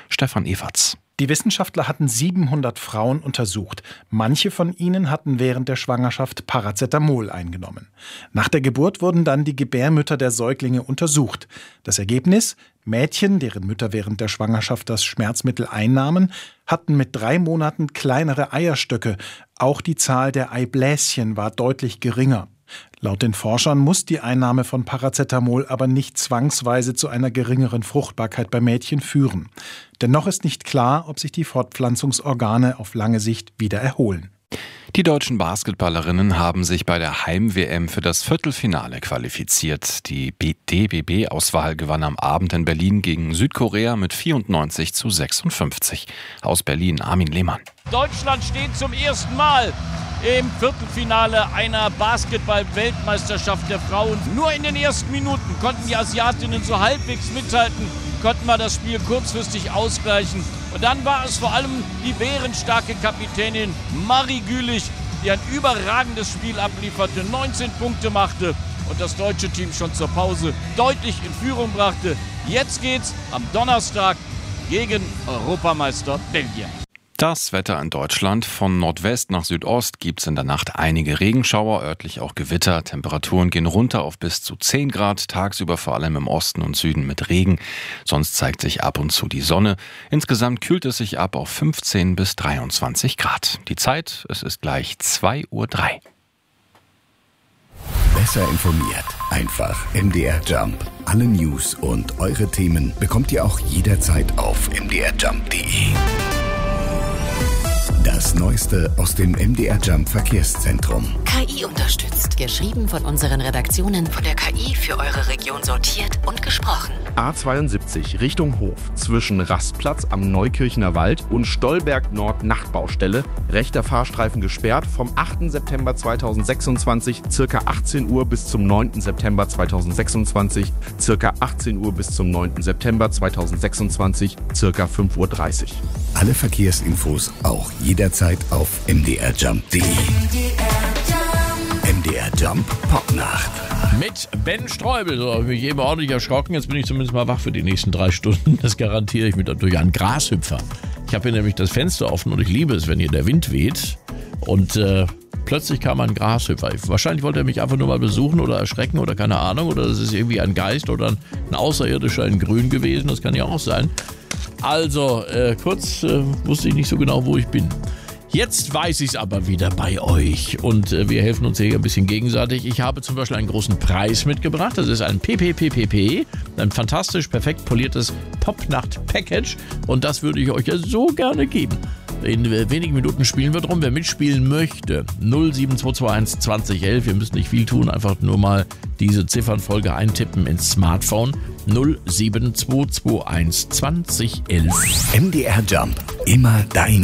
Stefan Everts. Die Wissenschaftler hatten 700 Frauen untersucht. Manche von ihnen hatten während der Schwangerschaft Paracetamol eingenommen. Nach der Geburt wurden dann die Gebärmütter der Säuglinge untersucht. Das Ergebnis? Mädchen, deren Mütter während der Schwangerschaft das Schmerzmittel einnahmen, hatten mit 3 Monaten kleinere Eierstöcke. Auch die Zahl der Eibläschen war deutlich geringer. Laut den Forschern muss die Einnahme von Paracetamol aber nicht zwangsweise zu einer geringeren Fruchtbarkeit bei Mädchen führen. Dennoch ist nicht klar, ob sich die Fortpflanzungsorgane auf lange Sicht wieder erholen. Die deutschen Basketballerinnen haben sich bei der Heim-WM für das Viertelfinale qualifiziert. Die DBB-Auswahl gewann am Abend in Berlin gegen Südkorea mit 94:56. Aus Berlin Armin Lehmann. Deutschland steht zum ersten Mal im Viertelfinale einer Basketball-Weltmeisterschaft der Frauen. Nur in den ersten Minuten konnten die Asiatinnen so halbwegs mithalten, konnten wir das Spiel kurzfristig ausgleichen. Und dann war es vor allem die bärenstarke Kapitänin Marie Gülich, die ein überragendes Spiel ablieferte, 19 Punkte machte und das deutsche Team schon zur Pause deutlich in Führung brachte. Jetzt geht's am Donnerstag gegen Europameister Belgien. Das Wetter in Deutschland. Von Nordwest nach Südost gibt es in der Nacht einige Regenschauer, örtlich auch Gewitter. Temperaturen gehen runter auf bis zu 10 Grad, tagsüber vor allem im Osten und Süden mit Regen. Sonst zeigt sich ab und zu die Sonne. Insgesamt kühlt es sich ab auf 15 bis 23 Grad. Die Zeit, es ist gleich 2:03 Uhr. Besser informiert. Einfach MDR Jump. Alle News und eure Themen bekommt ihr auch jederzeit auf mdrjump.de. Das Neueste aus dem MDR Jump Verkehrszentrum. KI unterstützt. Geschrieben von unseren Redaktionen, von der KI für eure Region sortiert und gesprochen. A72 Richtung Hof zwischen Rastplatz am Neukirchener Wald und Stolberg Nord Nachtbaustelle. Rechter Fahrstreifen gesperrt vom 8. September 2026 circa 18 Uhr bis zum 9. September 2026 circa 18 Uhr bis zum 9. September 2026 circa 5:30 Uhr. Alle Verkehrsinfos auch jederzeit auf mdrjump.de. MDR Jump Popnacht. Mit Ben Streubel. So, habe ich mich eben ordentlich erschrocken. Jetzt bin ich zumindest mal wach für die nächsten 3 Stunden. Das garantiere ich mir durch einen Grashüpfer. Ich habe hier nämlich das Fenster offen und ich liebe es, wenn hier der Wind weht. Und plötzlich kam ein Grashüpfer. Wahrscheinlich wollte er mich einfach nur mal besuchen oder erschrecken oder keine Ahnung. Oder es ist irgendwie ein Geist oder ein Außerirdischer in Grün gewesen. Das kann ja auch sein. Also, kurz wusste ich nicht so genau, wo ich bin. Jetzt weiß ich es aber wieder bei euch und wir helfen uns hier ein bisschen gegenseitig. Ich habe zum Beispiel einen großen Preis mitgebracht. Das ist ein PPPPP, ein fantastisch, perfekt poliertes Popnacht-Package und das würde ich euch ja so gerne geben. In wenigen Minuten spielen wir drum. Wer mitspielen möchte, 07221 2011. Ihr müsst nicht viel tun, einfach nur mal diese Ziffernfolge eintippen ins Smartphone. 07221 2011. MDR Jump. Immer deine